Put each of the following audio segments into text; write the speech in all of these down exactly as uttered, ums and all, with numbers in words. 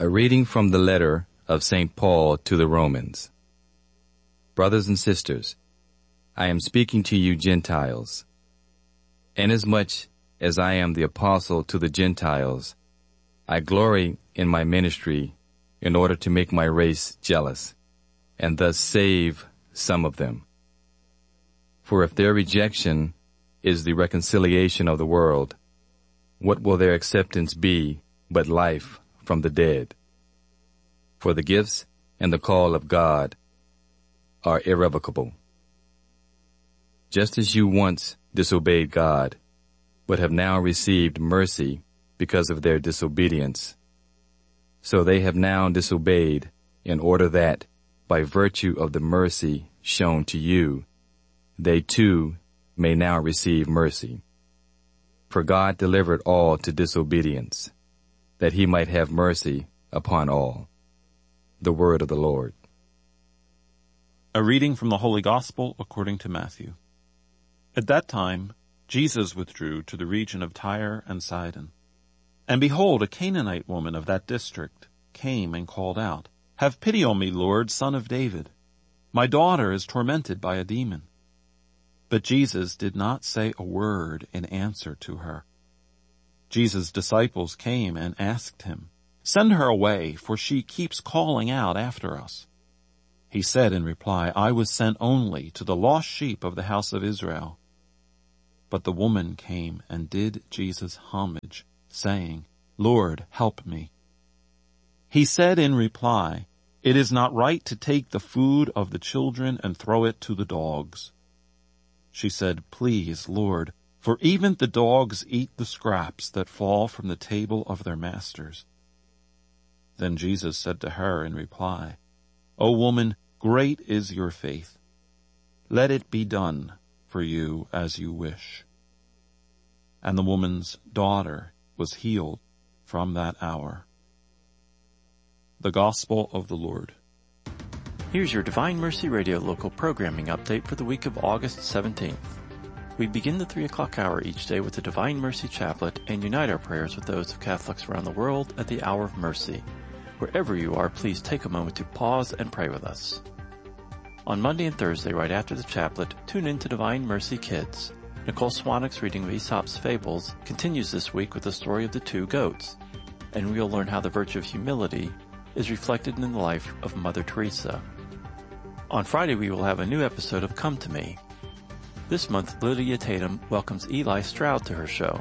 A reading from the letter of Saint Paul to the Romans. Brothers and sisters, I am speaking to you Gentiles. Inasmuch as I am the apostle to the Gentiles, I glory in my ministry in order to make my race jealous, and thus save some of them. For if their rejection is the reconciliation of the world, what will their acceptance be but life from the dead? For the gifts and the call of God are irrevocable. Just as you once disobeyed God, but have now received mercy because of their disobedience, so they have now disobeyed in order that, by virtue of the mercy shown to you, they too may now receive mercy. For God delivered all to disobedience, that he might have mercy upon all. The word of the Lord. A reading from the Holy Gospel according to Matthew. At that time, Jesus withdrew to the region of Tyre and Sidon. And behold, a Canaanite woman of that district came and called out, "Have pity on me, Lord, Son of David. My daughter is tormented by a demon." But Jesus did not say a word in answer to her. Jesus' disciples came and asked him, "Send her away, for she keeps calling out after us." He said in reply, "I was sent only to the lost sheep of the house of Israel." But the woman came and did Jesus homage, saying, "Lord, help me." He said in reply, "It is not right to take the food of the children and throw it to the dogs." She said, "Please, Lord, for even the dogs eat the scraps that fall from the table of their masters." Then Jesus said to her in reply, "O woman, great is your faith. Let it be done for you as you wish." And the woman's daughter was healed from that hour. The Gospel of the Lord. Here's your Divine Mercy Radio local programming update for the week of August seventeenth. We begin the three o'clock hour each day with the Divine Mercy Chaplet and unite our prayers with those of Catholics around the world at the Hour of Mercy. Wherever you are, please take a moment to pause and pray with us. On Monday and Thursday, right after the chaplet, tune in to Divine Mercy Kids. Nicole Swanwick's reading of Aesop's Fables continues this week with the story of the two goats, and we'll learn how the virtue of humility is reflected in the life of Mother Teresa. On Friday, we will have a new episode of Come to Me. This month, Lydia Tatum welcomes Eli Stroud to her show.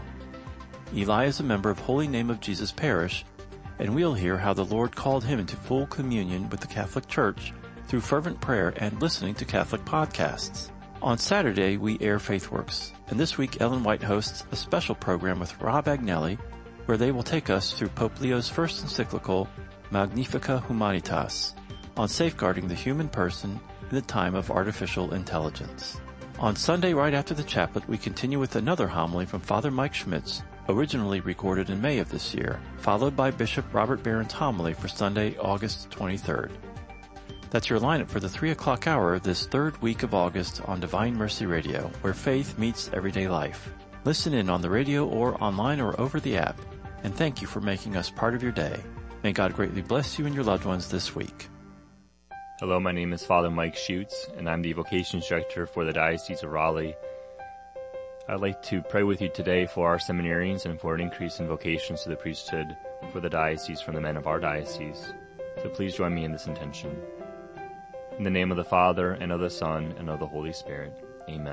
Eli is a member of Holy Name of Jesus Parish, and we'll hear how the Lord called him into full communion with the Catholic Church through fervent prayer and listening to Catholic podcasts. On Saturday, we air FaithWorks, and this week Ellen White hosts a special program with Rob Agnelli, where they will take us through Pope Leo's first encyclical, Magnificat Humanitas, on safeguarding the human person in the time of artificial intelligence. On Sunday, right after the chaplet, we continue with another homily from Father Mike Schmitz, originally recorded in May of this year, followed by Bishop Robert Barron's homily for Sunday, August twenty-third. That's your lineup for the three o'clock hour this third week of August on Divine Mercy Radio, where faith meets everyday life. Listen in on the radio or online or over the app, and thank you for making us part of your day. May God greatly bless you and your loved ones this week. Hello, my name is Father Mike Schutz, and I'm the Vocations Director for the Diocese of Raleigh. I'd like to pray with you today for our seminarians and for an increase in vocations to the priesthood for the diocese from the men of our diocese. So please join me in this intention. In the name of the Father, and of the Son, and of the Holy Spirit. Amen.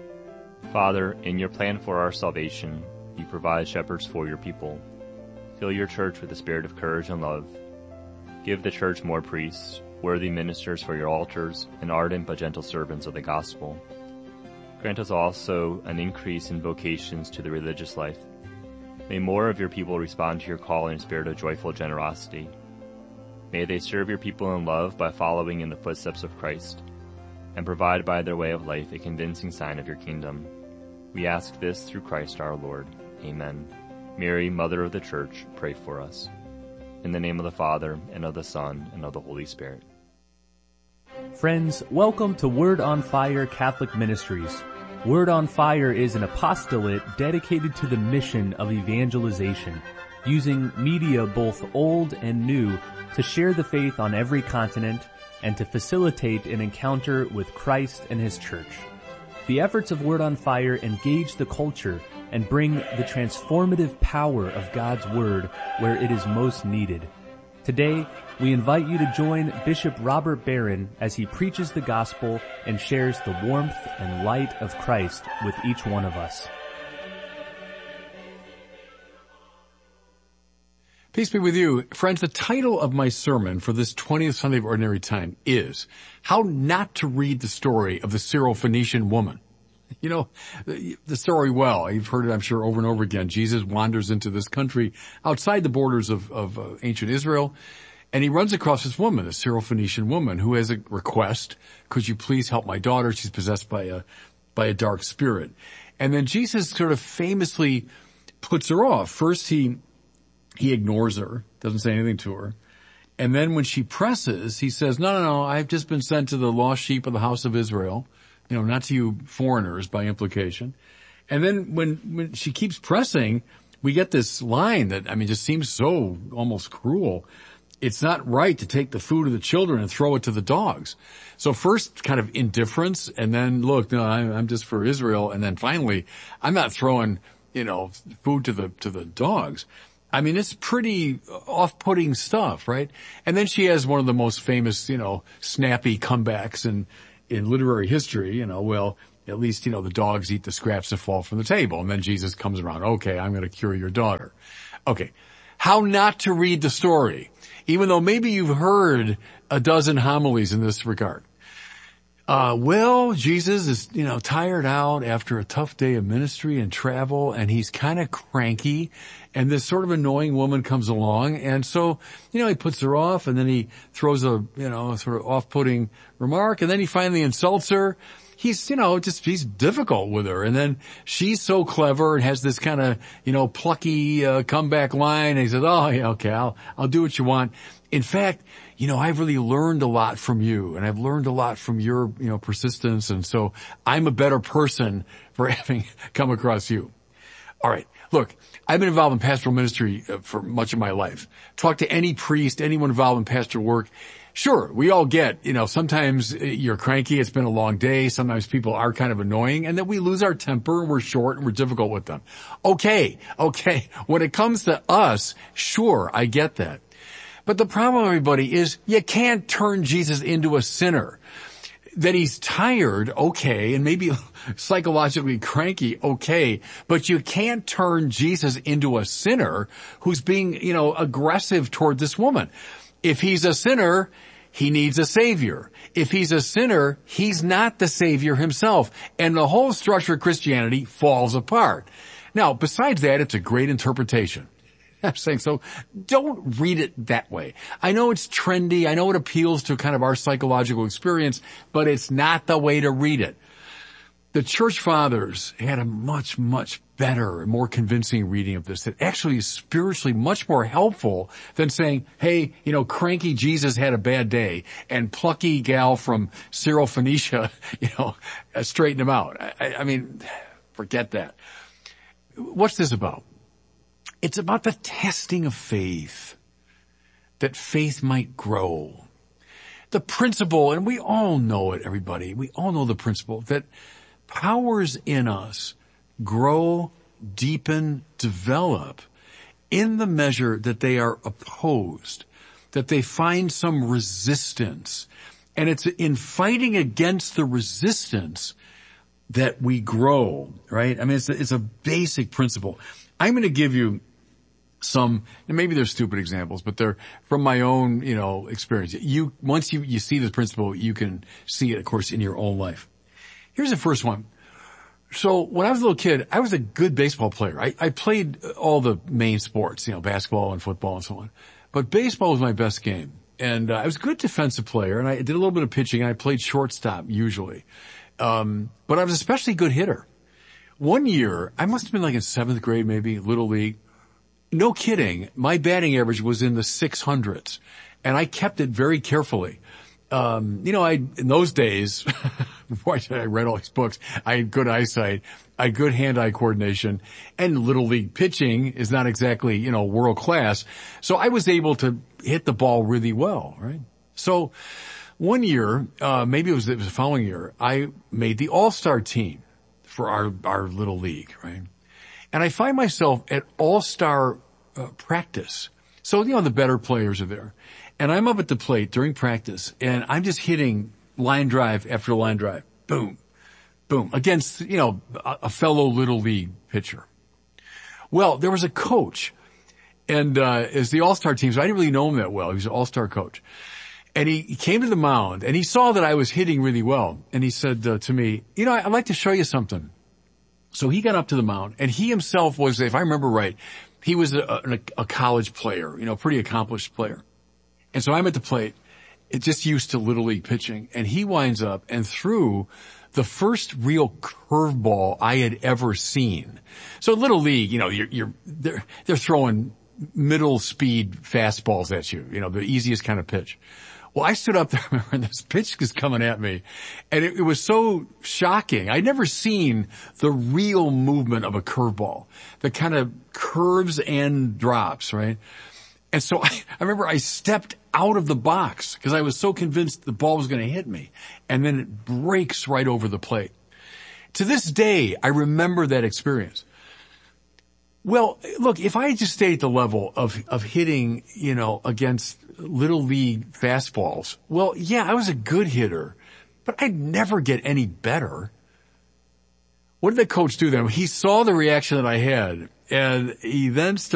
Father, in your plan for our salvation, you provide shepherds for your people. Fill your church with the spirit of courage and love. Give the church more priests, worthy ministers for your altars, and ardent but gentle servants of the gospel. Grant us also an increase in vocations to the religious life. May more of your people respond to your call in a spirit of joyful generosity. May they serve your people in love by following in the footsteps of Christ, and provide by their way of life a convincing sign of your kingdom. We ask this through Christ our Lord. Amen. Mary, Mother of the Church, pray for us. In the name of the Father, and of the Son, and of the Holy Spirit. Friends, welcome to Word on Fire Catholic Ministries. Word on Fire is an apostolate dedicated to the mission of evangelization. using media both old and new to share the faith on every continent and to facilitate an encounter with Christ and His church. The efforts of Word on Fire engage the culture and bring the transformative power of God's Word where it is most needed. Today, we invite you to join Bishop Robert Barron as he preaches the gospel and shares the warmth and light of Christ with each one of us. Peace be with you. Friends, the title of my sermon for this twentieth Sunday of Ordinary Time is How Not to Read the Story of the Syrophoenician Woman. You know the story well. You've heard it, I'm sure, over and over again. Jesus wanders into this country outside the borders of, of uh, ancient Israel, and he runs across this woman, a Syrophoenician woman, who has a request. Could you please help my daughter? She's possessed by a, by a dark spirit. And then Jesus sort of famously puts her off. First, he He ignores her, doesn't say anything to her. And then when she presses, he says, no, no, no, I've just been sent to the lost sheep of the house of Israel. You know, not to you foreigners by implication. And then when, when she keeps pressing, we get this line that, I mean, just seems so almost cruel. It's not right to take the food of the children and throw it to the dogs. So first kind of indifference, and then look, no, I'm, I'm just for Israel. And then finally, I'm not throwing, you know, food to the, to the dogs. I mean, it's pretty off-putting stuff, right? And then she has one of the most famous, you know, snappy comebacks in, in literary history, you know, well, at least, you know, the dogs eat the scraps that fall from the table. And then Jesus comes around, okay, I'm going to cure your daughter. Okay. How not to read the story, even though maybe you've heard a dozen homilies in this regard. Uh, well, Jesus is, you know, tired out after a tough day of ministry and travel, and he's kind of cranky, and this sort of annoying woman comes along, and so, you know, he puts her off, and then he throws a, you know, sort of off-putting remark, and then he finally insults her. He's, you know, just, he's difficult with her, and then she's so clever and has this kind of, you know, plucky, uh, comeback line, and he says, oh, yeah, okay, I'll, I'll do what you want. In fact, you know, I've really learned a lot from you, and I've learned a lot from your, you know, persistence, and so I'm a better person for having come across you. All right. Look, I've been involved in pastoral ministry for much of my life. Talk to any priest, anyone involved in pastoral work. Sure, we all get, you know, sometimes you're cranky, it's been a long day, sometimes people are kind of annoying, and then we lose our temper, and we're short, and we're difficult with them. Okay, okay, when it comes to us, sure, I get that. But the problem, everybody, is you can't turn Jesus into a sinner. That he's tired, okay, and maybe psychologically cranky, okay, but you can't turn Jesus into a sinner who's being, you know, aggressive toward this woman. If he's a sinner, he needs a savior. If he's a sinner, he's not the savior himself, and the whole structure of Christianity falls apart. Now, besides that, it's a great interpretation. I'm saying, so don't read it that way. I know it's trendy. I know it appeals to kind of our psychological experience, but it's not the way to read it. The church fathers had a much, much better and more convincing reading of this that actually is spiritually much more helpful than saying, hey, you know, cranky Jesus had a bad day and plucky gal from Syrophoenicia, you know, straighten him out. I, I mean, forget that. What's this about? It's about the testing of faith, that faith might grow. The principle, and we all know it, everybody, we all know the principle that powers in us grow, deepen, develop in the measure that they are opposed, that they find some resistance. And it's in fighting against the resistance that we grow, right? I mean, it's a, it's a basic principle. I'm going to give you some, and maybe they're stupid examples, but they're from my own, you know, experience. You, once you, you see this principle, you can see it, of course, in your own life. Here's the first one. So when I was a little kid, I was a good baseball player. I, I played all the main sports, you know, basketball and football and so on. But baseball was my best game. And uh, I was a good defensive player, and I did a little bit of pitching, and I played shortstop usually. Um, but I was especially a good hitter. One year, I must have been like in seventh grade maybe, Little League. No kidding, my batting average was in the six hundreds, and I kept it very carefully. Um, you know, I, in those days, boy, I read all these books. I had good eyesight. I had good hand-eye coordination, and Little League pitching is not exactly, you know, world class. So I was able to hit the ball really well, right? So one year, uh, maybe it was, it was the following year, I made the all-star team for our, our Little League, right? And I find myself at all-star uh, practice. So, you know, the better players are there. And I'm up at the plate during practice, and I'm just hitting line drive after line drive. Boom, boom, against, you know, a, a fellow Little League pitcher. Well, there was a coach, and uh as the all-star team, so I didn't really know him that well. He was an all-star coach. And he, he came to the mound, and he saw that I was hitting really well. And he said uh, to me, you know, I'd like to show you something. So he got up to the mound, and he himself was, if I remember right, he was a, a, a college player, you know, pretty accomplished player. And so I'm at the plate, it just used to Little League pitching, and he winds up and threw the first real curveball I had ever seen. So Little League, you know, you're, you're, they're, they're throwing middle speed fastballs at you, you know, the easiest kind of pitch. Well, I stood up there and this pitch was coming at me, and it, it was so shocking. I'd never seen the real movement of a curveball, the kind of curves and drops, right? And so I, I remember I stepped out of the box because I was so convinced the ball was going to hit me, and then it breaks right over the plate. To this day, I remember that experience. Well, look, if I had just stayed at the level of, of hitting, you know, against Little League fastballs, well, yeah, I was a good hitter, but I'd never get any better. What did the coach do then? He saw the reaction that I had, and he then started